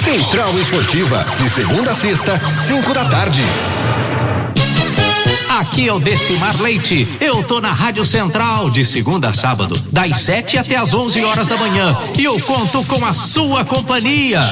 Central Esportiva, de segunda a sexta, 5 da tarde. Aqui é o Decimar Leite. Eu tô na Rádio Central de segunda a sábado, das 7 até as 11 horas da manhã. E eu conto com a sua companhia.